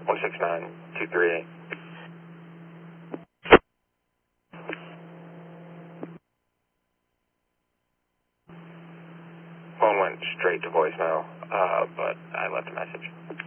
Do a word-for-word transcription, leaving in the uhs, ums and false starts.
one six nine two three eight. Phone went straight to voicemail, uh, but I left a message.